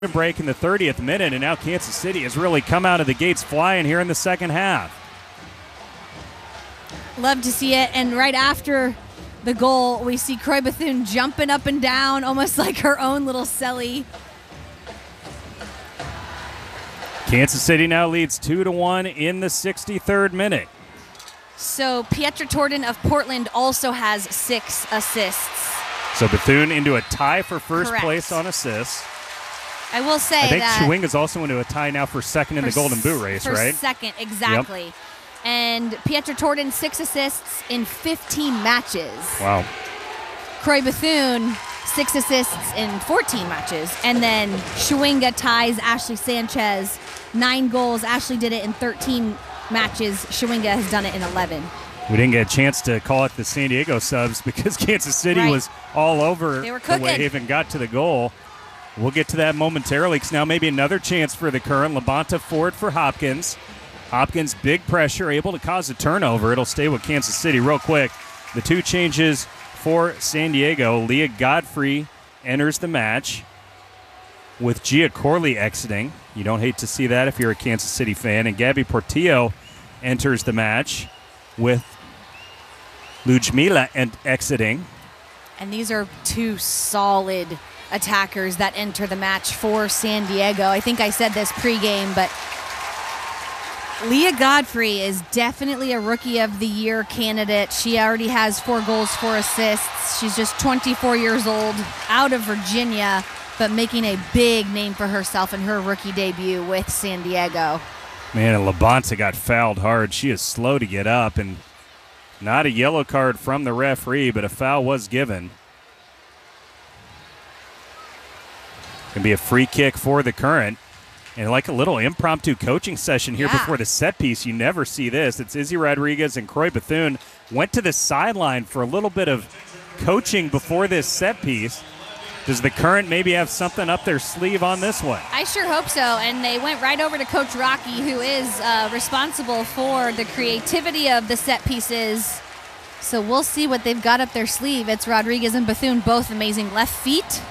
break in the 30th minute, and now Kansas City has really come out of the gates flying here in the second half. Love to see it. And right after the goal, we see Croix Bethune jumping up and down, almost like her own little celly. Kansas City now leads 2-1 in the 63rd minute. So Pietra Torden of Portland also has 6 assists. So Bethune into a tie for first Correct. place on assists. I will say I think that Chewinga's also into a tie now for second in the Golden Boot race, for right? second, exactly. Yep. And Pietra Torden, 6 assists in 15 matches. Wow. Croix Bethune, 6 assists in 14 matches. And then Chewinga ties Ashley Sanchez, 9 goals. Ashley did it in 13 matches. Chewinga has done it in 11. We didn't get a chance to call it the San Diego subs because Kansas City was all over They were the cooking. wave and got to the goal. We'll get to that momentarily because now maybe another chance for the Current. Labonta forward for Hopkins. Hopkins, big pressure, able to cause a turnover. It'll stay with Kansas City real quick. The 2 changes for San Diego. Leah Godfrey enters the match with Gia Corley exiting. You don't hate to see that if you're a Kansas City fan. And Gabby Portillo enters the match with Ludmila exiting. And these are 2 solid attackers that enter the match for San Diego. I think I said this pregame, but Leah Godfrey is definitely a Rookie of the Year candidate. She already has 4 goals, 4 assists. She's just 24 years old, out of Virginia, but making a big name for herself in her rookie debut with San Diego. Man, and Labonta got fouled hard. She is slow to get up, and not a yellow card from the referee, but a foul was given. Going to be a free kick for the Current. And like a little impromptu coaching session here before the set piece. You never see this. It's Izzy Rodriguez and Croix Bethune went to the sideline for a little bit of coaching before this set piece. Does the Current maybe have something up their sleeve on this one? I sure hope so. And they went right over to Coach Rocky, who is responsible for the creativity of the set pieces. So we'll see what they've got up their sleeve. It's Rodriguez and Bethune, both amazing left feet.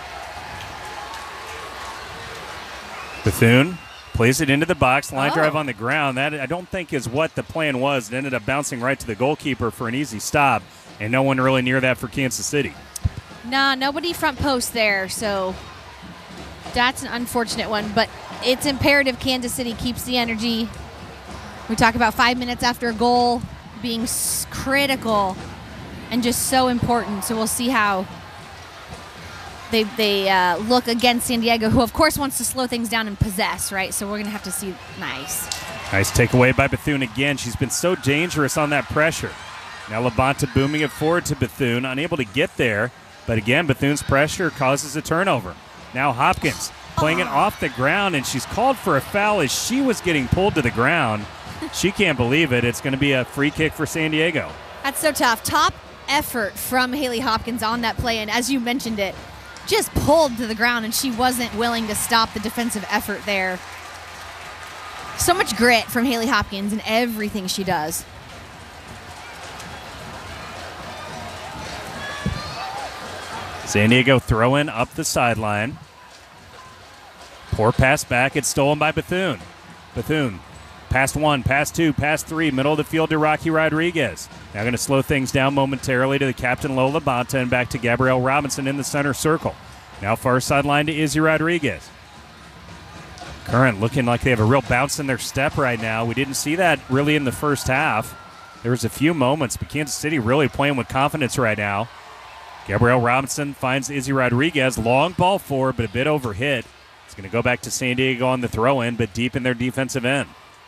Bethune plays it into the box, line drive on the ground. That I don't think is what the plan was. It ended up bouncing right to the goalkeeper for an easy stop, and no one really near that for Kansas City. Nah, nobody front post there, so that's an unfortunate one. But it's imperative Kansas City keeps the energy. We talk about 5 minutes after a goal being critical and just so important. So we'll see how they look against San Diego, who, of course, wants to slow things down and possess, right? So we're going to have to see. Nice takeaway by Bethune again. She's been so dangerous on that pressure. Now Labonta booming it forward to Bethune, unable to get there. But again, Bethune's pressure causes a turnover. Now Hopkins playing it off the ground, and she's called for a foul as she was getting pulled to the ground. She can't believe it. It's going to be a free kick for San Diego. That's so tough. Top effort from Haley Hopkins on that play, and as you mentioned it, just pulled to the ground, and she wasn't willing to stop the defensive effort there. So much grit from Haley Hopkins in everything she does. San Diego throwing up the sideline. Poor pass back. It's stolen by Bethune. Bethune, pass 1, pass 2, pass 3, middle of the field to Rocky Rodriguez. Now going to slow things down momentarily to the captain, Lola Labonta, and back to Gabrielle Robinson in the center circle. Now far sideline to Izzy Rodriguez. Current looking like they have a real bounce in their step right now. We didn't see that really in the first half. There was a few moments, but Kansas City really playing with confidence right now. Gabrielle Robinson finds Izzy Rodriguez. Long ball forward, but a bit overhit. It's going to go back to San Diego on the throw-in, but deep in their defensive end.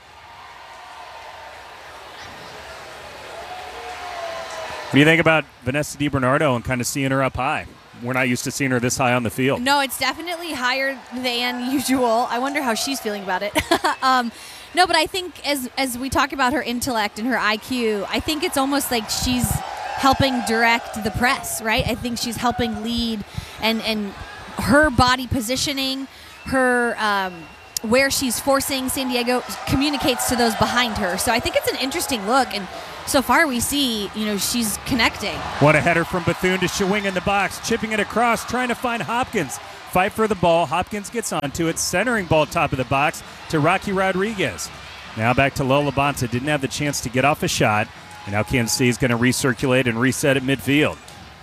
What do you think about Vanessa DiBernardo and kind of seeing her up high? We're not used to seeing her this high on the field. No, it's definitely higher than usual. I wonder how she's feeling about it. No, but I think as we talk about her intellect and her IQ, I think it's almost like she's helping direct the press, right? I think she's helping lead, and her body positioning, her where she's forcing San Diego communicates to those behind her. So I think it's an interesting look, and so far we see, she's connecting. What a header from Bethune to Chewinga in the box, chipping it across, trying to find Hopkins. fight for the ball. Hopkins gets onto it, centering ball top of the box to Rocky Rodriguez. Now back to Lola Bonta. Didn't have the chance to get off a shot. And now Kansas City is going to recirculate and reset at midfield.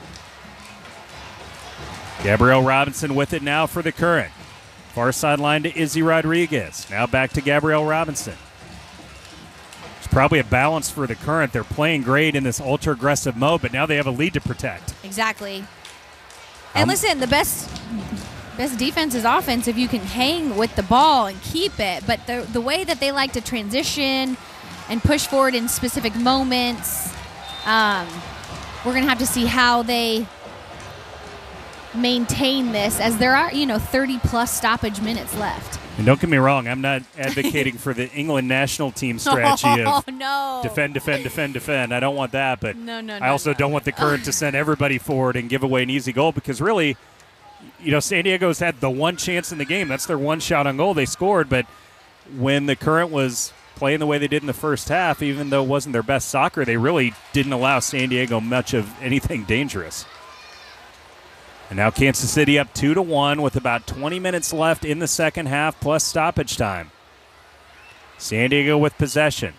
Gabrielle Robinson with it now for the Current. Far sideline to Izzy Rodriguez. Now back to Gabrielle Robinson. It's probably a balance for the Current. They're playing great in this ultra-aggressive mode, but now they have a lead to protect. Exactly. And listen, the best defense is offense if you can hang with the ball and keep it. But the way that they like to transition and push forward in specific moments, we're going to have to see how they maintain this, as there are 30-plus stoppage minutes left. And don't get me wrong, I'm not advocating for the England national team strategy of defend. I don't want that, but I also don't want the Current to send everybody forward and give away an easy goal, because really, San Diego's had the one chance in the game. That's their one shot on goal. They scored, but when the Current was playing the way they did in the first half, even though it wasn't their best soccer, they really didn't allow San Diego much of anything dangerous. And now Kansas City up 2-1 with about 20 minutes left in the second half plus stoppage time. San Diego with possession.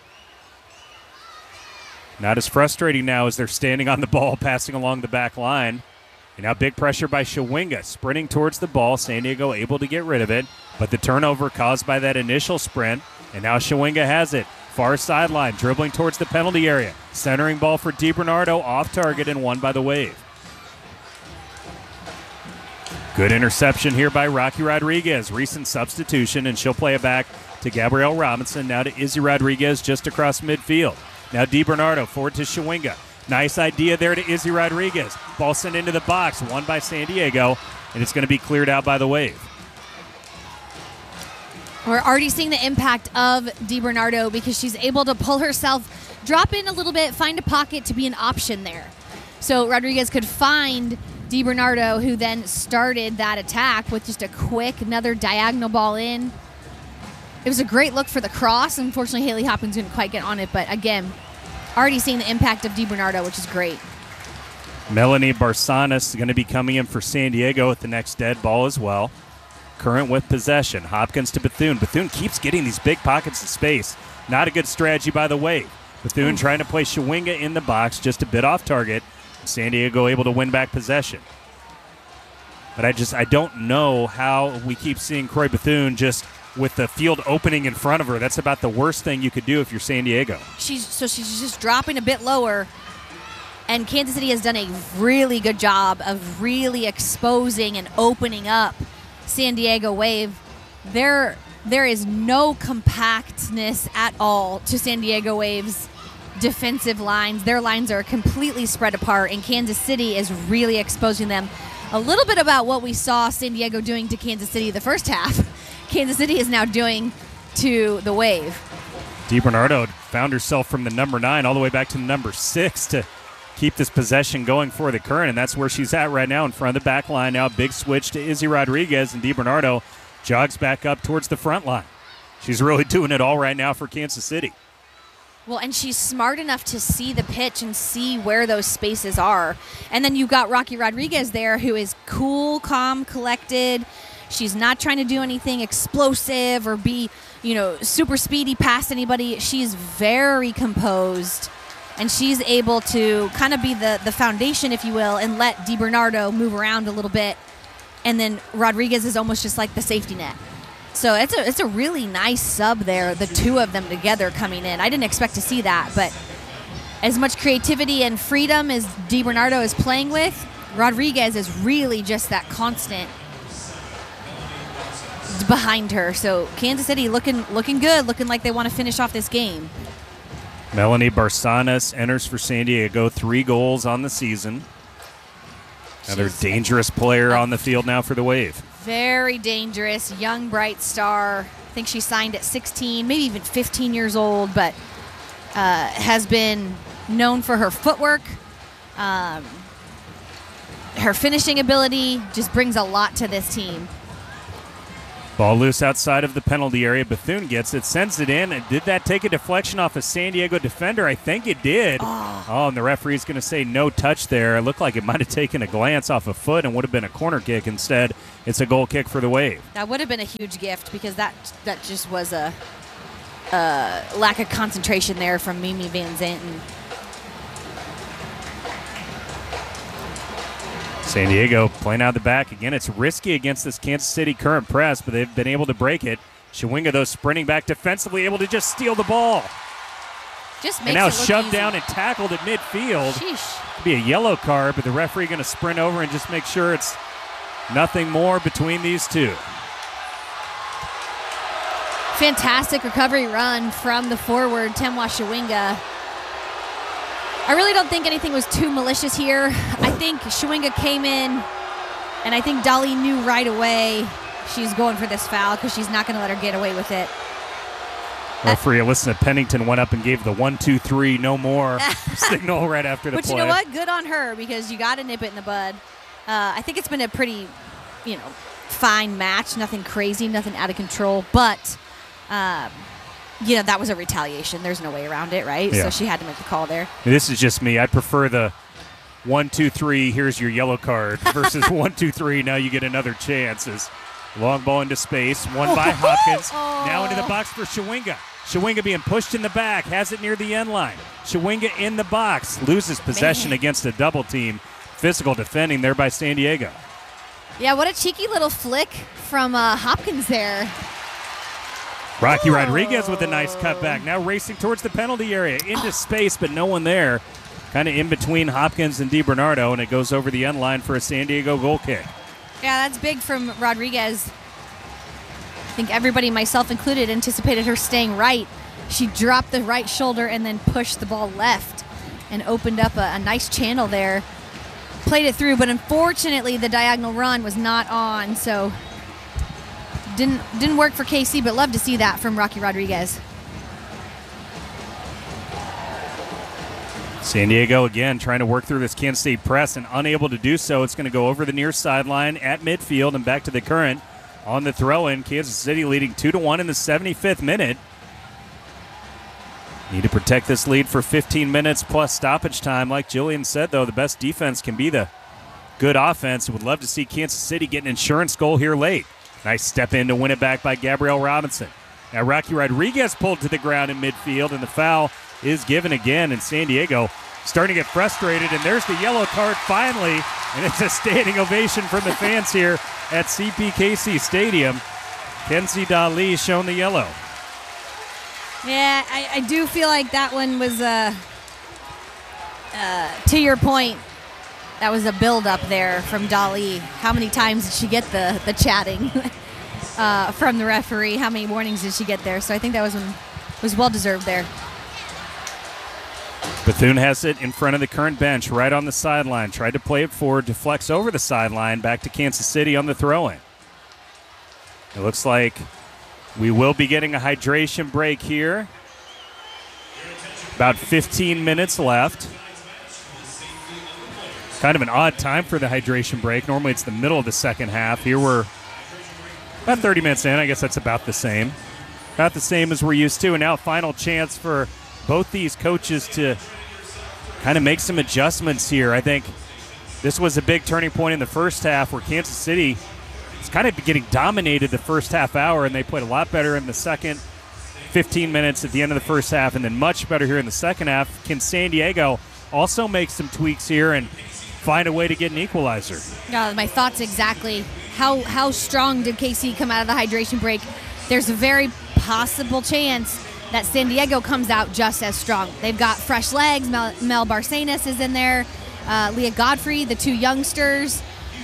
Not as frustrating now as they're standing on the ball, passing along the back line. And now big pressure by Shawinga, sprinting towards the ball. San Diego able to get rid of it, but the turnover caused by that initial sprint. And now Shawinga has it. Far sideline, dribbling towards the penalty area. Centering ball for DiBernardo, off target and won by the Wave. Good interception here by Rocky Rodriguez. Recent substitution, and she'll play it back to Gabrielle Robinson. Now to Izzy Rodriguez just across midfield. Now DiBernardo forward to Shawinga. Nice idea there to Izzy Rodriguez. Ball sent into the box, won by San Diego, and it's going to be cleared out by the Wave. We're already seeing the impact of DiBernardo because she's able to pull herself, drop in a little bit, find a pocket to be an option there. So Rodriguez could find DiBernardo, who then started that attack with just a quick, another diagonal ball in. It was a great look for the cross. Unfortunately, Haley Hopkins didn't quite get on it, but again, already seeing the impact of DiBernardo, which is great. Melanie Barsanas is going to be coming in for San Diego at the next dead ball as well. Current with possession. Hopkins to Bethune. Bethune keeps getting these big pockets of space. Not a good strategy by the Wave. Bethune trying to play Shawinga in the box, just a bit off target. San Diego able to win back possession. But I don't know how we keep seeing Croy Bethune just with the field opening in front of her. That's about the worst thing you could do if you're San Diego. She's just dropping a bit lower, and Kansas City has done a really good job of really exposing and opening up San Diego Wave. There is no compactness at all to San Diego Wave's defensive lines. Their lines are completely spread apart, and Kansas City is really exposing them. A little bit about what we saw San Diego doing to Kansas City the first half, Kansas City is now doing to the Wave. DiBernardo found herself from the number 9 all the way back to the number 6 to keep this possession going for the Current, and that's where she's at right now in front of the back line. Now a big switch to Izzy Rodriguez, and DiBernardo jogs back up towards the front line. She's really doing it all right now for Kansas City. Well, and she's smart enough to see the pitch and see where those spaces are. And then you've got Rocky Rodriguez there, who is cool, calm, collected. She's not trying to do anything explosive or be, super speedy past anybody. She's very composed, and she's able to kind of be the foundation, if you will, and let DiBernardo move around a little bit. And then Rodriguez is almost just like the safety net. So it's a really nice sub there, the two of them together coming in. I didn't expect to see that, but as much creativity and freedom as DiBernardo is playing with, Rodriguez is really just that constant behind her. So Kansas City looking good, looking like they want to finish off this game. Melanie Barsanas enters for San Diego, 3 goals on the season. Another dangerous player on the field now for the Wave. Very dangerous, young, bright star. I think she signed at 16, maybe even 15 years old, but has been known for her footwork. Her finishing ability just brings a lot to this team. Ball loose outside of the penalty area. Bethune gets it, sends it in. And did that take a deflection off a San Diego defender? I think it did. Oh, Oh, and the referee's going to say no touch there. It looked like it might have taken a glance off a foot and would have been a corner kick. Instead, it's a goal kick for the Wave. That would have been a huge gift because that just was a lack of concentration there from Mimi Van Zanten. San Diego playing out the back. Again, it's risky against this Kansas City current press, but they've been able to break it. Shawinga, though, sprinting back defensively, able to just steal the ball. Just makes and now it look shoved easy. down and tackled at midfield. Sheesh. Could be a yellow card, but the referee going to sprint over and just make sure it's nothing more between these two. Fantastic recovery run from the forward, Temwa Shawinga. I really don't think anything was too malicious here. I think Shawinga came in, and I think Dali knew right away she's going for this foul because she's not going to let her get away with it. Referee Alyssa Pennington went up and gave the 1-2-3 no more signal right after the but play. But you know what? Good on her because you got to nip it in the bud. I think it's been a pretty, fine match. Nothing crazy, nothing out of control. But, that was a retaliation. There's no way around it, right? Yeah. So she had to make the call there. This is just me. I prefer the 1-2-3, here's your yellow card, versus 1-2-3, now you get another chance. As long ball into space, won by Hopkins. Now into the box for Shawinga. Shawinga being pushed in the back, has it near the end line. Shawinga in the box, loses possession against a double team. Physical defending there by San Diego. Yeah, what a cheeky little flick from Hopkins there. Rocky Rodriguez with a nice cutback. Now racing towards the penalty area. Into space, but no one there. Kind of in between Hopkins and DiBernardo, and it goes over the end line for a San Diego goal kick. Yeah, that's big from Rodriguez. I think everybody, myself included, anticipated her staying right. She dropped the right shoulder and then pushed the ball left and opened up a nice channel there. Played it through, but unfortunately the diagonal run was not on, so didn't work for KC, but love to see that from Rocky Rodriguez. San Diego, again, trying to work through this Kansas State press and unable to do so. It's going to go over the near sideline at midfield and back to the current on the throw-in. Kansas City leading 2-1 in the 75th minute. Need to protect this lead for 15 minutes plus stoppage time. Like Jillian said, though, the best defense can be the good offense. Would love to see Kansas City get an insurance goal here late. Nice step in to win it back by Gabrielle Robinson. Now Rocky Rodriguez pulled to the ground in midfield, and the foul is given again, and San Diego starting to get frustrated, and there's the yellow card finally, and it's a standing ovation from the fans here at CPKC Stadium. Kenzie Dali shown the yellow. Yeah, I do feel like that one was, to your point, that was a build-up there from Dali. How many times did she get the chatting from the referee? How many warnings did she get there? So I think that was well-deserved there. Bethune has it in front of the current bench, right on the sideline. Tried to play it forward, deflects over the sideline, back to Kansas City on the throw-in. It looks like we will be getting a hydration break here. About 15 minutes left. Kind of an odd time for the hydration break. Normally it's the middle of the second half. Here we're about 30 minutes in. I guess that's about the same. About the same as we're used to. And now final chance for both these coaches to kind of make some adjustments here. I think this was a big turning point in the first half where Kansas City is kind of getting dominated the first half hour, and they played a lot better in the second 15 minutes at the end of the first half, and then much better here in the second half. Can San Diego also make some tweaks here and find a way to get an equalizer? My thoughts exactly. How strong did KC come out of the hydration break? There's a very possible chance that San Diego comes out just as strong. They've got fresh legs. Mel Barcenas is in there. Leah Godfrey, the two youngsters.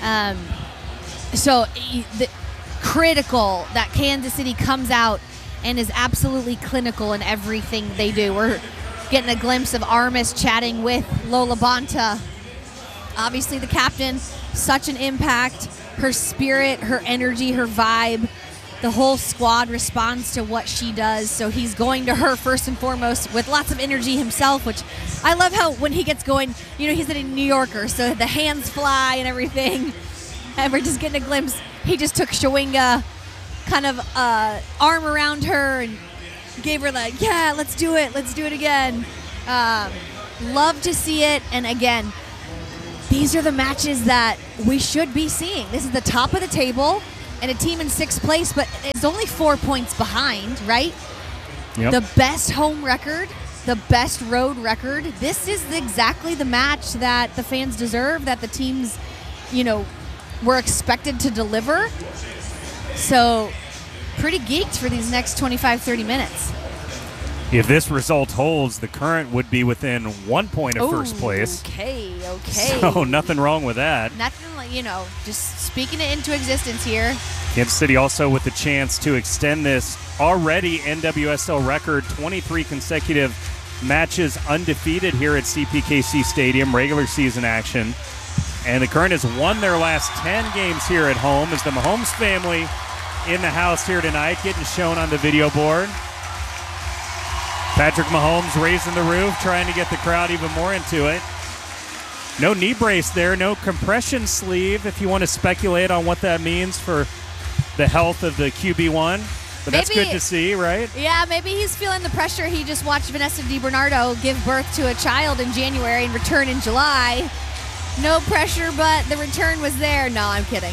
So critical that Kansas City comes out and is absolutely clinical in everything they do. We're getting a glimpse of Armis chatting with Lola Bonta. Obviously the captain, such an impact. Her spirit, her energy, her vibe. The whole squad responds to what she does, so he's going to her first and foremost with lots of energy himself, which I love how when he gets going, he's a New Yorker, so the hands fly and everything, and we're just getting a glimpse. He just took Shawinga, kind of arm around her and gave her let's do it again. Love to see it. And again, these are the matches that we should be seeing. This is the top of the table and a team in 6th place, but it's only 4 points behind, right? Yep. The best home record, the best road record. This is exactly the match that the fans deserve, that the teams, were expected to deliver. So pretty geeked for these next 25, 30 minutes. If this result holds, the Current would be within 1 point of first place. Okay. So nothing wrong with that. Nothing like, just speaking it into existence here. Kansas City also with the chance to extend this already NWSL record, 23 consecutive matches undefeated here at CPKC Stadium, regular season action. And the Current has won their last 10 games here at home as the Mahomes family in the house here tonight, getting shown on the video board. Patrick Mahomes raising the roof, trying to get the crowd even more into it. No knee brace there, no compression sleeve, if you want to speculate on what that means for the health of the QB1. But that's good to see, right? Yeah, maybe he's feeling the pressure. He just watched Vanessa DiBernardo give birth to a child in January and return in July. No pressure, but the return was there. No, I'm kidding.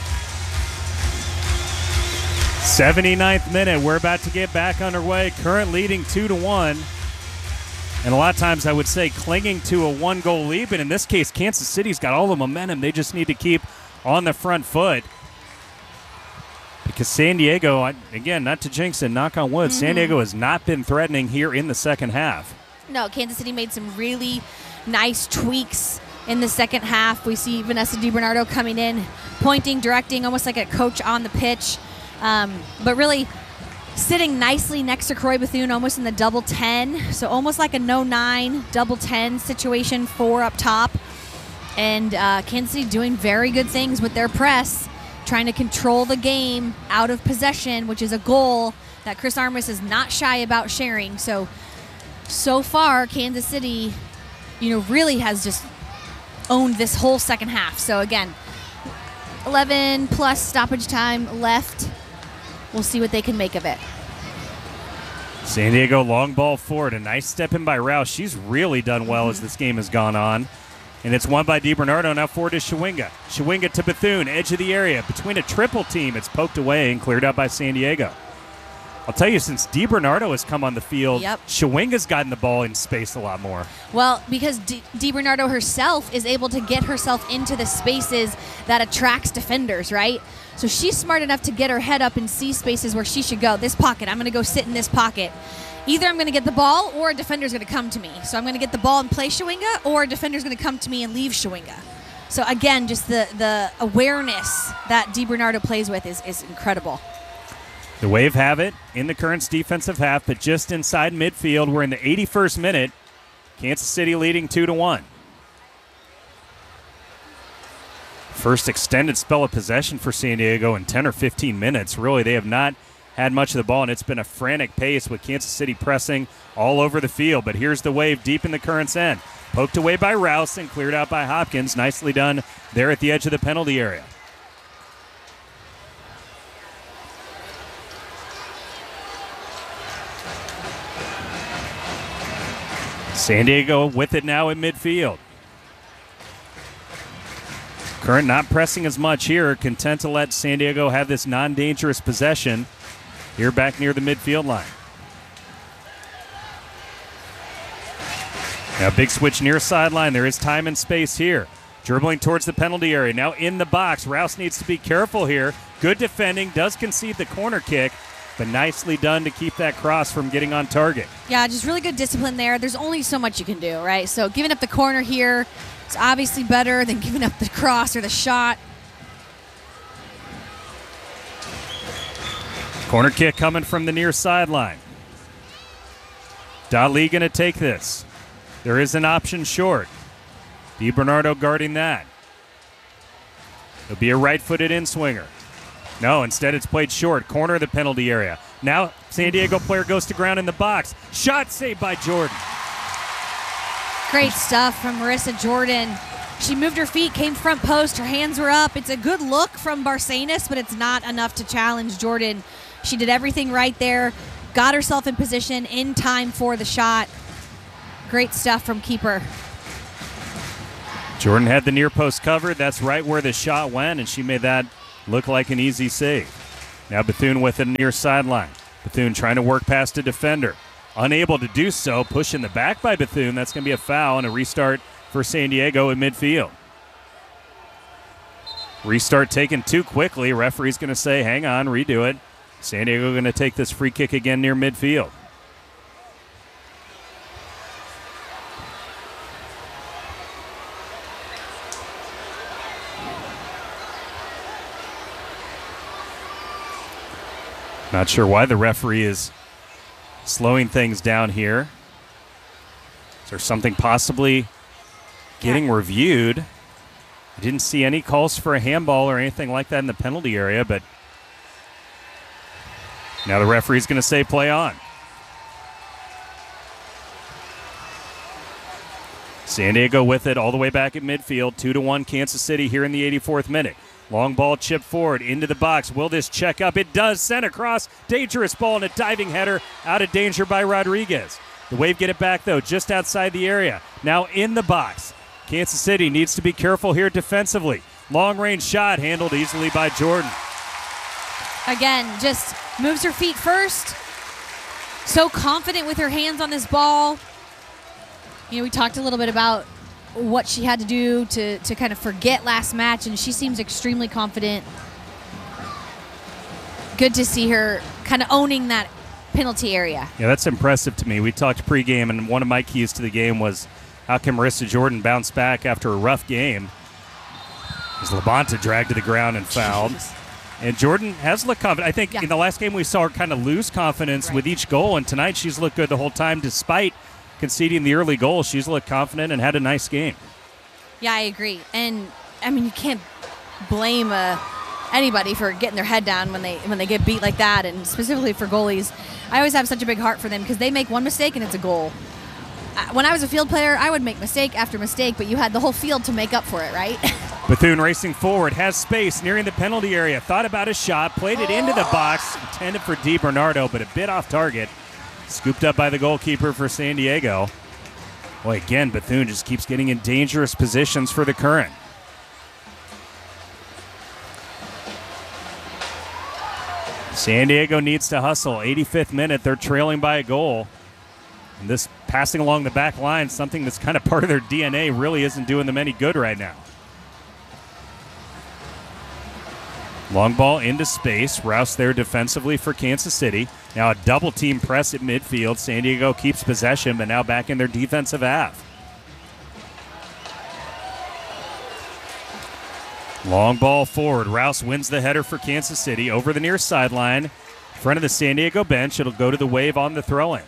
79th minute. We're about to get back underway. Current leading 2-1. And a lot of times I would say clinging to a 1-goal lead, but in this case, Kansas City's got all the momentum. They just need to keep on the front foot. Because San Diego, again, not to jinx it, knock on wood, San Diego has not been threatening here in the second half. No, Kansas City made some really nice tweaks in the second half. We see Vanessa DiBernardo coming in, pointing, directing, almost like a coach on the pitch. But really sitting nicely next to Croy Bethune, almost in the double 10. So almost like a no-9 double 10 situation, 4 up top. And Kansas City doing very good things with their press, trying to control the game out of possession, which is a goal that Chris Armas is not shy about sharing. So far, Kansas City, really has just owned this whole second half. So again, 11 plus stoppage time left. We'll see what they can make of it. San Diego long ball forward. A nice step in by Rouse. She's really done well as this game has gone on. And it's won by DiBernardo. Now forward to Schwinga. Schwinga to Bethune, edge of the area. Between a triple team, it's poked away and cleared out by San Diego. I'll tell you, since DiBernardo has come on the field, Schwinga's gotten the ball in space a lot more. Well, because DiBernardo herself is able to get herself into the spaces that attracts defenders, right? So she's smart enough to get her head up and see spaces where she should go. This pocket, I'm going to go sit in this pocket. Either I'm going to get the ball or a defender's going to come to me. So I'm going to get the ball and play Schwinga, or a defender's going to come to me and leave Schwinga. So again, just the awareness that DiBernardo plays with is incredible. The Wave have it in the Current's defensive half, but just inside midfield. We're in the 81st minute. Kansas City leading 2-1. First extended spell of possession for San Diego in 10 or 15 minutes. Really, they have not had much of the ball, and it's been a frantic pace with Kansas City pressing all over the field. But here's the Wave deep in the Current's end. Poked away by Rouse and cleared out by Hopkins. Nicely done there at the edge of the penalty area. San Diego with it now in midfield. Current not pressing as much here, content to let San Diego have this non-dangerous possession here back near the midfield line. Now big switch near sideline. There is time and space here. Dribbling towards the penalty area. Now in the box. Rouse needs to be careful here. Good defending. Does concede the corner kick, but nicely done to keep that cross from getting on target. Yeah, just really good discipline there. There's only so much you can do, right? So giving up the corner here is obviously better than giving up the cross or the shot. Corner kick coming from the near sideline. Dali going to take this. There is an option short. DiBernardo guarding that. It'll be a right-footed in-swinger. No, instead it's played short. Corner of the penalty area. Now San Diego player goes to ground in the box. Shot saved by Jordan. Great stuff from Marissa Jordan. She moved her feet, came front post, her hands were up. It's a good look from Barcenas, but it's not enough to challenge Jordan. She did everything right there, got herself in position in time for the shot. Great stuff from keeper. Jordan had the near post covered. That's right where the shot went, and she made that look like an easy save. Now Bethune with it near sideline. Bethune trying to work past a defender. Unable to do so. Push in the back by Bethune. That's going to be a foul and a restart for San Diego in midfield. Restart taken too quickly. Referee's going to say, hang on, redo it. San Diego going to take this free kick again near midfield. Not sure why the referee is slowing things down here. Is there something possibly getting reviewed? I didn't see any calls for a handball or anything like that in the penalty area, but now the referee's going to say play on. San Diego with it all the way back at midfield. 2-1 Kansas City here in the 84th minute. Long ball chip forward into the box. Will this check up? It does. Sent across. Dangerous ball and a diving header out of danger by Rodriguez. The Wave get it back, though, just outside the area. Now in the box. Kansas City needs to be careful here defensively. Long-range shot handled easily by Jordan. Again, just moves her feet first. So confident with her hands on this ball. You know, we talked a little bit about what she had to do to kind of forget last match, and she seems extremely confident. Good to see her kind of owning that penalty area. Yeah, that's impressive to me. We talked pregame, and one of my keys to the game was how can Marissa Jordan bounce back after a rough game? As Labonta dragged to the ground and fouled. Jeez. And Jordan has looked confident. I think in the last game we saw her kind of lose confidence with each goal, and tonight she's looked good the whole time despite conceding the early goal. She's looked confident and had a nice game. Yeah, I agree. And, I mean, you can't blame anybody for getting their head down when they get beat like that, and specifically for goalies. I always have such a big heart for them because they make one mistake and it's a goal. When I was a field player, I would make mistake after mistake, but you had the whole field to make up for it, right? Bethune racing forward, has space nearing the penalty area. Thought about a shot, played it into the box, intended for DiBernardo, but a bit off target. Scooped up by the goalkeeper for San Diego. Boy, again, Bethune just keeps getting in dangerous positions for the Current. San Diego needs to hustle. 85th minute, they're trailing by a goal. And this passing along the back line, something that's kind of part of their DNA, really isn't doing them any good right now. Long ball into space. Rouse there defensively for Kansas City. Now a double team press at midfield. San Diego keeps possession, but now back in their defensive half. Long ball forward. Rouse wins the header for Kansas City over the near sideline. In front of the San Diego bench. It'll go to the Wave on the throw-in.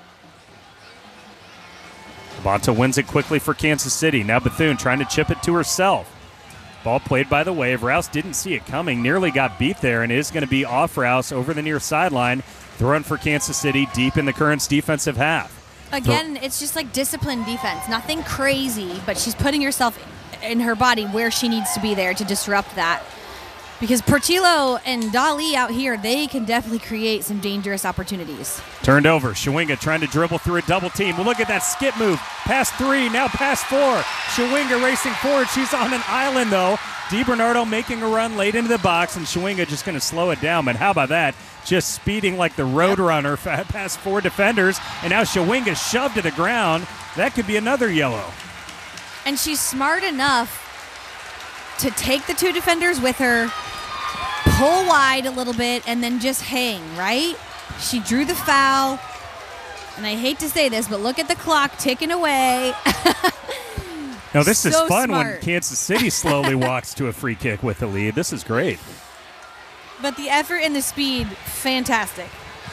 Bonta wins it quickly for Kansas City. Now Bethune trying to chip it to herself. Ball played by the Wave. Rouse didn't see it coming. Nearly got beat there, and it is going to be off Rouse over the near sideline. Throwing for Kansas City deep in the Current's defensive half. Again, it's just like disciplined defense. Nothing crazy, but she's putting herself in her body where she needs to be there to disrupt that. Because Portillo and Dali out here, they can definitely create some dangerous opportunities. Turned over. Shawinga trying to dribble through a double team. Well, look at that skip move. Past 3, now past 4. Shawinga racing forward. She's on an island, though. DiBernardo making a run late into the box, and Shawinga just going to slow it down. But how about that? Just speeding like the road runner past 4 defenders. And now Shawinga shoved to the ground. That could be another yellow. And she's smart enough to take the 2 defenders with her, pull wide a little bit, and then just hang, right? She drew the foul. And I hate to say this, but look at the clock ticking away. No, this is fun smart. when Kansas City slowly walks to a free kick with the lead. This is great. But the effort and the speed, fantastic.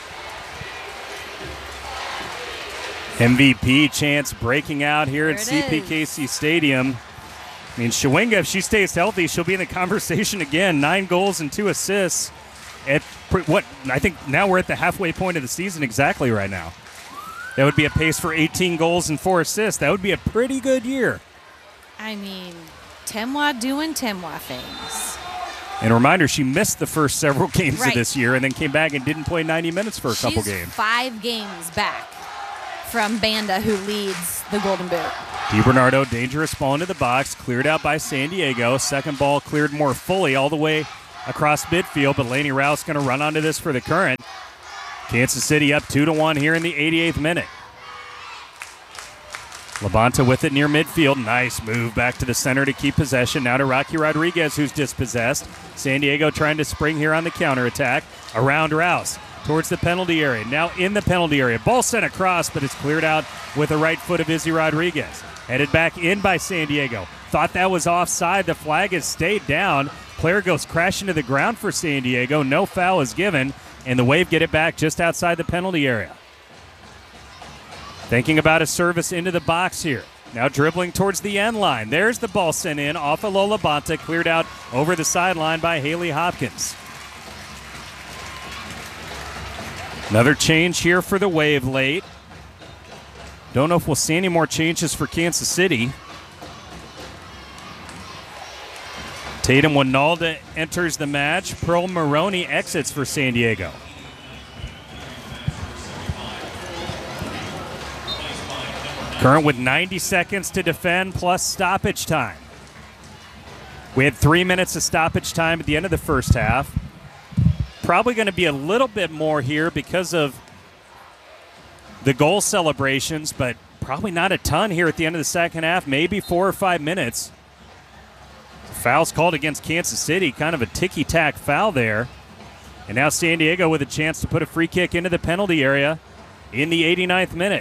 MVP chance breaking out here at There it CPKC Stadium. I mean, Shawinga, if she stays healthy, she'll be in the conversation again. 9 goals and 2 assists. At what I think now we're at the halfway point of the season exactly right now. That would be a pace for 18 goals and 4 assists. That would be a pretty good year. I mean, Temwa doing Temwa things. And a reminder, she missed the first several games Right. of this year and then came back and didn't play 90 minutes for a couple She's games. 5 games back from Banda, who leads the Golden Boot. DiBernardo, dangerous ball into the box, cleared out by San Diego. Second ball cleared more fully all the way across midfield, but Lainey Rouse going to run onto this for the Current. Kansas City up 2-1 here in the 88th minute. Labonta with it near midfield. Nice move back to the center to keep possession. Now to Rocky Rodriguez, who's dispossessed. San Diego trying to spring here on the counterattack. Around Rouse towards the penalty area. Now in the penalty area. Ball sent across, but it's cleared out with the right foot of Izzy Rodriguez. Headed back in by San Diego. Thought that was offside. The flag has stayed down. Player goes crashing to the ground for San Diego. No foul is given, and the Wave get it back just outside the penalty area. Thinking about a service into the box here. Now dribbling towards the end line. There's the ball sent in off of Lola Bonta, cleared out over the sideline by Haley Hopkins. Another change here for the Wave late. Don't know if we'll see any more changes for Kansas City. Tatum Winalda enters the match. Pearl Maroney exits for San Diego. Current with 90 seconds to defend plus stoppage time. We had 3 minutes of stoppage time at the end of the first half. Probably going to be a little bit more here because of the goal celebrations, but probably not a ton here at the end of the second half, maybe 4 or 5 minutes. Fouls called against Kansas City, kind of a ticky-tack foul there. And now San Diego with a chance to put a free kick into the penalty area in the 89th minute.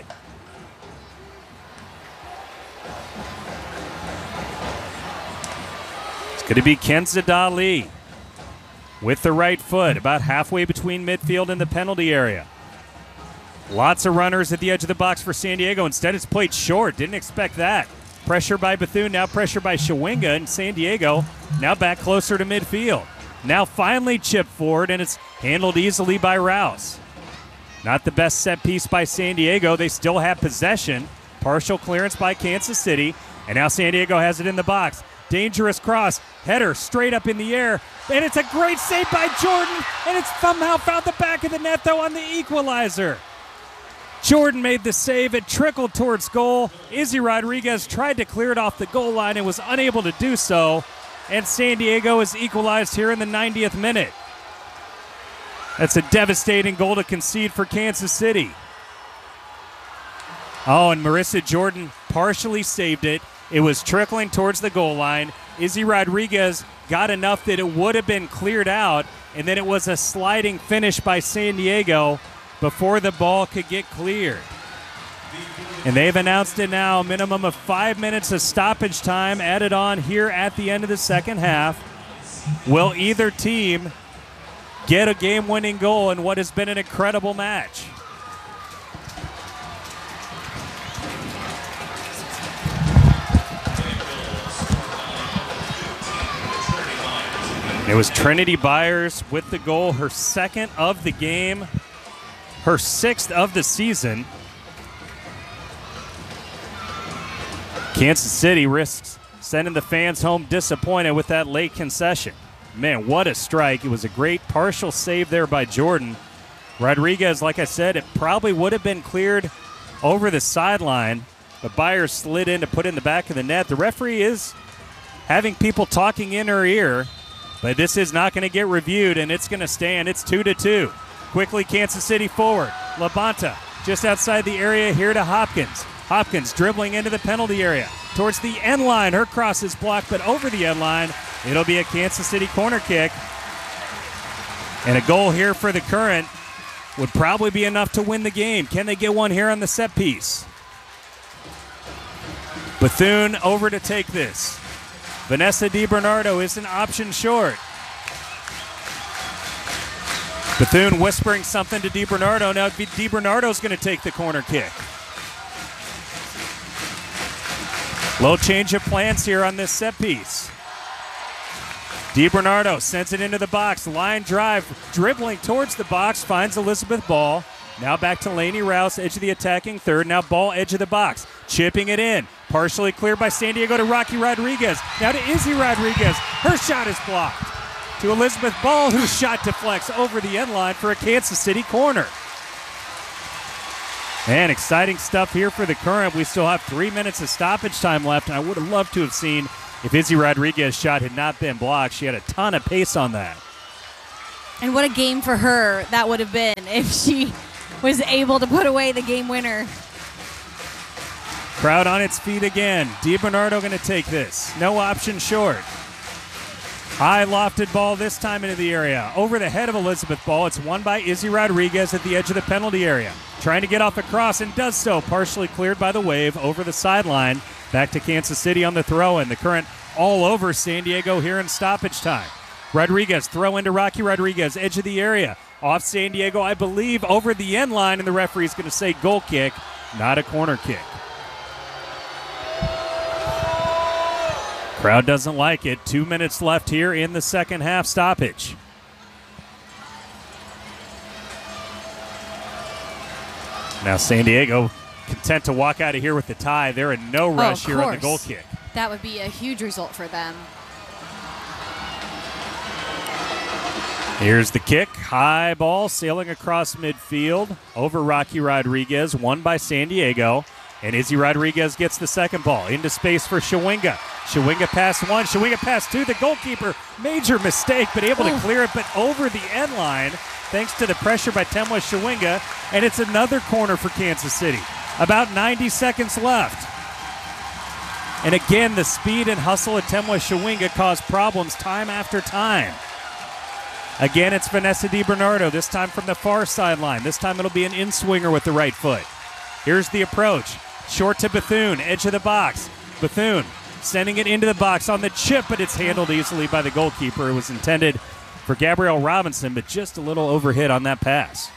It's going to be Kenza Dali with the right foot, about halfway between midfield and the penalty area. Lots of runners at the edge of the box for San Diego. Instead, it's played short. Didn't expect that. Pressure by Bethune, now pressure by Shawinga, and San Diego now back closer to midfield. Now finally chipped forward, and it's handled easily by Rouse. Not the best set piece by San Diego. They still have possession. Partial clearance by Kansas City, and now San Diego has it in the box. Dangerous cross, header straight up in the air, and it's a great save by Jordan, and it's somehow found the back of the net, though, on the equalizer. Jordan made the save. It trickled towards goal. Izzy Rodriguez tried to clear it off the goal line and was unable to do so. And San Diego is equalized here in the 90th minute. That's a devastating goal to concede for Kansas City. Oh, and Marissa Jordan partially saved it. It was trickling towards the goal line. Izzy Rodriguez got enough that it would have been cleared out, and then it was a sliding finish by San Diego before the ball could get cleared. And they've announced it now, a minimum of 5 minutes of stoppage time added on here at the end of the second half. Will either team get a game-winning goal in what has been an incredible match? It was Trinity Byers with the goal, her second of the game, her sixth of the season. Kansas City risks sending the fans home disappointed with that late concession. Man, what a strike. It was a great partial save there by Jordan. Rodriguez, like I said, it probably would have been cleared over the sideline, but Byers slid in to put it in the back of the net. The referee is having people talking in her ear, but this is not going to get reviewed, and it's going to stand. It's 2-2. Quickly, Kansas City forward. Labonta just outside the area here to Hopkins. Hopkins dribbling into the penalty area. Towards the end line. Her cross is blocked, but over the end line, it'll be a Kansas City corner kick. And a goal here for the Current would probably be enough to win the game. Can they get one here on the set piece? Bethune over to take this. Vanessa DiBernardo is an option short. Bethune whispering something to DiBernardo. Now DiBernardo's going to take the corner kick. Low change of plans here on this set piece. DiBernardo sends it into the box. Line drive, dribbling towards the box, finds Elizabeth Ball. Now back to Lainey Rouse, edge of the attacking third. Now Ball, edge of the box, chipping it in. Partially cleared by San Diego to Rocky Rodriguez. Now to Izzy Rodriguez. Her shot is blocked. To Elizabeth Ball, whose shot deflects over the end line for a Kansas City corner. And exciting stuff here for the Current. We still have 3 minutes of stoppage time left, and I would have loved to have seen if Izzy Rodriguez's shot had not been blocked. She had a ton of pace on that. And what a game for her that would have been if she was able to put away the game winner. Crowd on its feet again. DiBernardo going to take this. No option short. High lofted ball this time into the area. Over the head of Elizabeth Ball. It's won by Izzy Rodriguez at the edge of the penalty area. Trying to get off the cross and does so. Partially cleared by the Wave over the sideline. Back to Kansas City on the throw-in. The Current all over San Diego here in stoppage time. Rodriguez, throw into Rocky Rodriguez, edge of the area. Off San Diego, I believe, over the end line, and the referee's going to say goal kick, not a corner kick. Crowd doesn't like it. 2 minutes left here in the second half stoppage. Now San Diego content to walk out of here with the tie. They're in no rush here on the goal kick. That would be a huge result for them. Here's the kick. High ball sailing across midfield over Rocky Rodriguez. Won by San Diego. And Izzy Rodriguez gets the second ball. Into space for Shawinga. Shawinga pass one. Shawinga pass two. The goalkeeper, major mistake, but able to clear it, but over the end line thanks to the pressure by Temwa Shawinga. And it's another corner for Kansas City. About 90 seconds left. And again, the speed and hustle of Temwa Shawinga caused problems time after time. Again, it's Vanessa DiBernardo, this time from the far sideline. This time it'll be an in-swinger with the right foot. Here's the approach. Short to Bethune, edge of the box. Bethune sending it into the box on the chip, but it's handled easily by the goalkeeper. It was intended for Gabrielle Robinson, but just a little overhit on that pass.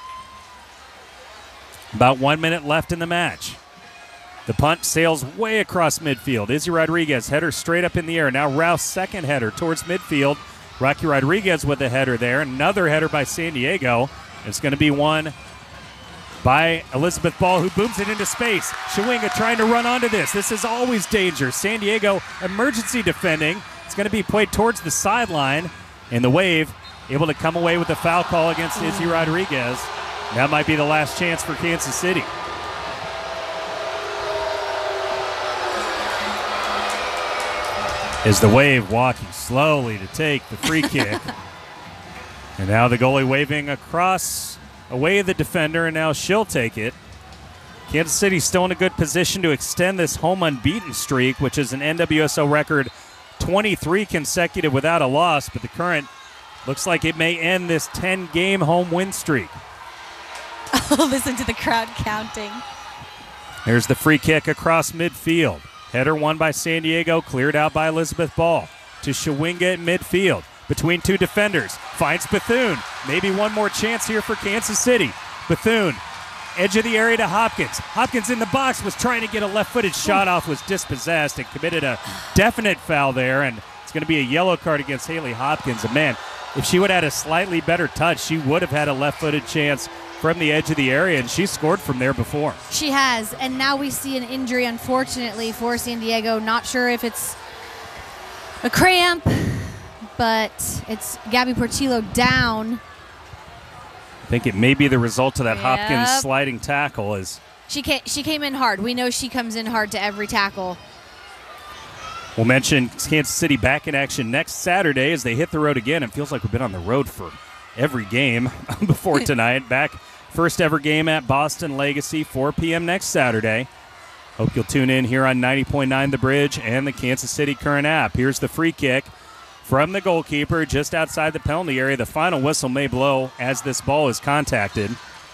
About 1 minute left in the match. The punt sails way across midfield. Izzy Rodriguez, header straight up in the air. Now Rouse, second header towards midfield. Rocky Rodriguez with a header there. Another header by San Diego. It's going to be won by Elizabeth Ball, who booms it into space. Shawinga trying to run onto this. This is always danger. San Diego emergency defending. It's going to be played towards the sideline. And the Wave able to come away with a foul call against Izzy Rodriguez. That might be the last chance for Kansas City. Is the Wave walking slowly to take the free kick. And now the goalie waving across away the defender, and now she'll take it. Kansas City still in a good position to extend this home unbeaten streak, which is an NWSL record 23 consecutive without a loss, but the Current looks like it may end this 10-game home win streak. Oh, listen to the crowd counting. Here's the free kick across midfield. Header won by San Diego, cleared out by Elizabeth Ball. To Shawinga at midfield. Between two defenders. Finds Bethune. Maybe one more chance here for Kansas City. Bethune. Edge of the area to Hopkins. Hopkins in the box was trying to get a left-footed shot off, was dispossessed and committed a definite foul there. And it's going to be a yellow card against Haley Hopkins. And man, if she would have had a slightly better touch, she would have had a left-footed chance from the edge of the area, and she scored from there before. She has, and now we see an injury, unfortunately, for San Diego. Not sure if it's a cramp, but it's Gabby Portillo down. I think it may be the result of that Hopkins sliding tackle. She came in hard. We know she comes in hard to every tackle. We'll mention Kansas City back in action next Saturday as they hit the road again. It feels like we've been on the road for every game before tonight. Back first ever game at Boston Legacy, 4 p.m. next Saturday. Hope you'll tune in here on 90.9 The Bridge and the Kansas City Current app. Here's the free kick from the goalkeeper just outside the penalty area. The final whistle may blow as this ball is contacted.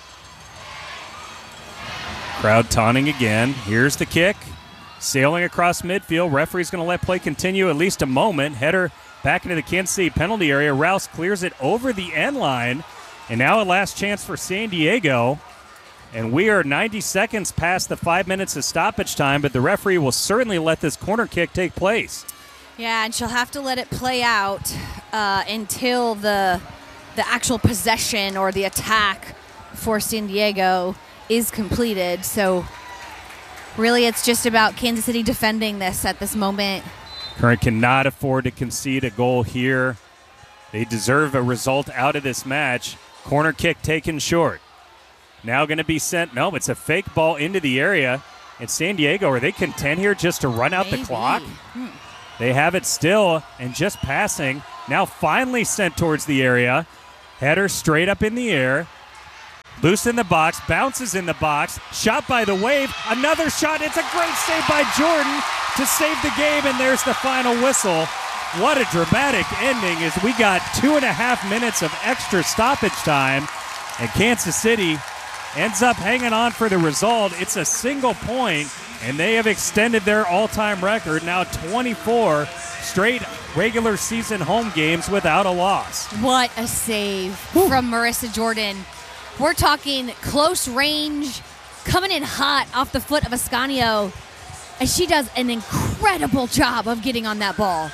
Crowd taunting again. Here's the kick. Sailing across midfield. Referee's going to let play continue at least a moment. Header back into the Kansas City penalty area. Rouse clears it over the end line. And now a last chance for San Diego. And we are 90 seconds past the 5 minutes of stoppage time, but the referee will certainly let this corner kick take place. Yeah, and she'll have to let it play out until the actual possession or the attack for San Diego is completed. So really it's just about Kansas City defending this at this moment. Current cannot afford to concede a goal here. They deserve a result out of this match. Corner kick taken short. Now going to be sent. No, it's a fake ball into the area. And San Diego, are they content here just to run out the clock? They have it still and just passing. Now finally sent towards the area. Header straight up in the air. Loose in the box, bounces in the box. Shot by the Wave. Another shot. It's a great save by Jordan to save the game, and there's the final whistle. What a dramatic ending as we got 2.5 minutes of extra stoppage time, and Kansas City ends up hanging on for the result. It's a single point, and they have extended their all-time record, now 24 straight regular season home games without a loss. What a save from Marissa Jordan. We're talking close range, coming in hot off the foot of Ascanio, and she does an incredible job of getting on that ball.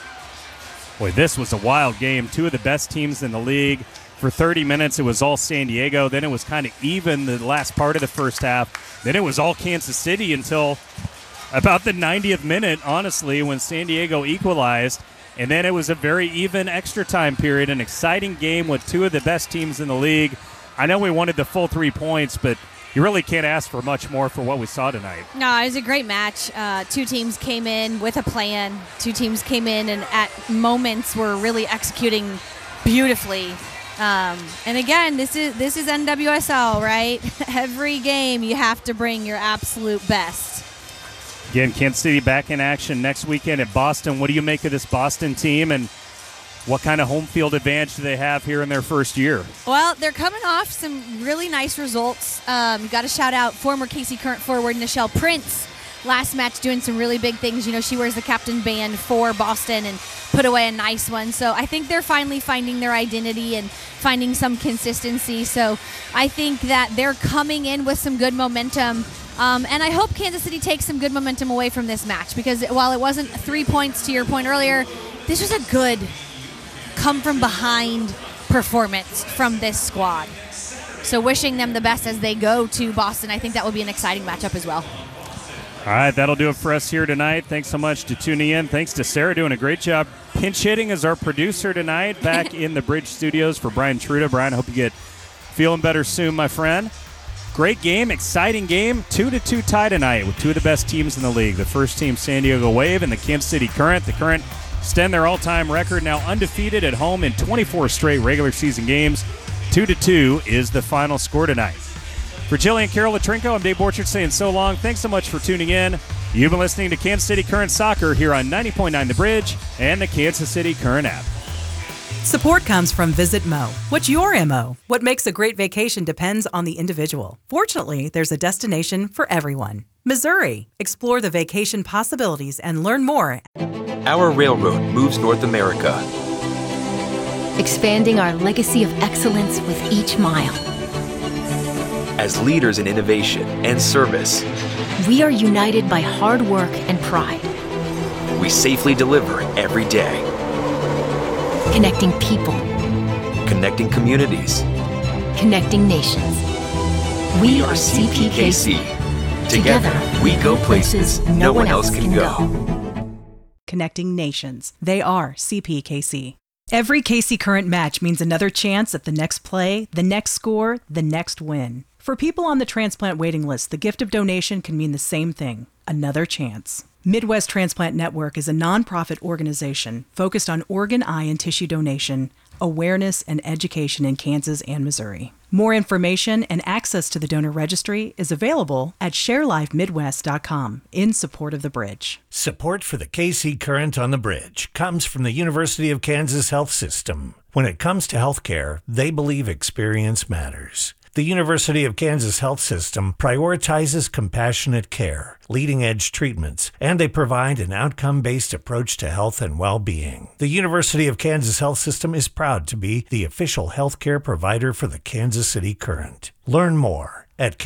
Boy, this was a wild game. Two of the best teams in the league. For 30 minutes, it was all San Diego. Then it was kind of even the last part of the first half. Then it was all Kansas City until about the 90th minute, honestly, when San Diego equalized. And then it was a very even extra time period, an exciting game with two of the best teams in the league. I know we wanted the full 3 points, but you really can't ask for much more for what we saw tonight. No, it was a great match. Two teams came in with a plan. Two teams came in and at moments were really executing beautifully. And again, this is NWSL, right? Every game you have to bring your absolute best. Again, Kansas City back in action next weekend at Boston. What do you make of this Boston team, and what kind of home field advantage do they have here in their first year? Well, they're coming off some really nice results. You got to shout out former KC Current forward Nichelle Prince. Last match doing some really big things. You know, she wears the captain band for Boston and put away a nice one. So I think they're finally finding their identity and finding some consistency. So I think that they're coming in with some good momentum. And I hope Kansas City takes some good momentum away from this match, because while it wasn't 3 points to your point earlier, this was a good come-from-behind performance from this squad. So wishing them the best as they go to Boston. I think that will be an exciting matchup as well. All right, that'll do it for us here tonight. Thanks so much to tuning in. Thanks to Sarah doing a great job pinch hitting as our producer tonight back in the Bridge Studios for Brian Truda. Brian, I hope you get feeling better soon, my friend. Great game, exciting game. 2-2 tie tonight with two of the best teams in the league. The first team, San Diego Wave, and the Kansas City Current. The Current extend their all-time record, now undefeated at home in 24 straight regular season games. 2-2 is the final score tonight. For Jillian Carol Latrinko, I'm Dave Borchert saying so long. Thanks so much for tuning in. You've been listening to Kansas City Current Soccer here on 90.9 The Bridge and the Kansas City Current app. Support comes from Visit Mo. What's your MO? What makes a great vacation depends on the individual. Fortunately, there's a destination for everyone. Missouri. Explore the vacation possibilities and learn more. Our railroad moves North America, expanding our legacy of excellence with each mile. as leaders in innovation and service. We are united by hard work and pride. We safely deliver every day. Connecting people. Connecting communities. Connecting nations. We are CPKC. Together, we go places no one else can go. Connecting nations. They are CPKC. Every KC Current match means another chance at the next play, the next score, the next win. For people on the transplant waiting list, the gift of donation can mean the same thing, another chance. Midwest Transplant Network is a nonprofit organization focused on organ, eye, and tissue donation, awareness, and education in Kansas and Missouri. More information and access to the donor registry is available at sharelifemidwest.com in support of the Bridge. Support for the KC Current on the Bridge comes from the University of Kansas Health System. When it comes to healthcare, they believe experience matters. The University of Kansas Health System prioritizes compassionate care, leading-edge treatments, and they provide an outcome-based approach to health and well-being. The University of Kansas Health System is proud to be the official healthcare provider for the Kansas City Current. Learn more at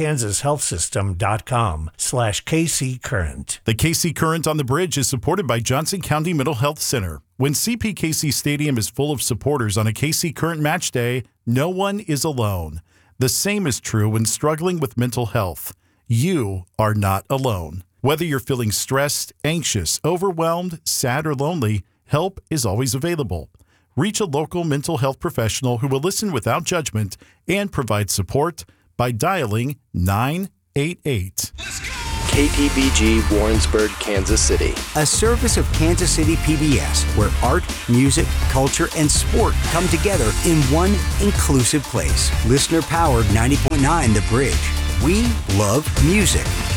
kansashealthsystem.com/KC Current. The KC Current on the Bridge is supported by Johnson County Mental Health Center. When CPKC Stadium is full of supporters on a KC Current match day, no one is alone. The same is true when struggling with mental health. You are not alone. Whether you're feeling stressed, anxious, overwhelmed, sad, or lonely, help is always available. Reach a local mental health professional who will listen without judgment and provide support, by dialing 988. KPBG Warrensburg, Kansas City. A service of Kansas City PBS, where art, music, culture, and sport come together in one inclusive place. Listener-powered 90.9 The Bridge. We love music.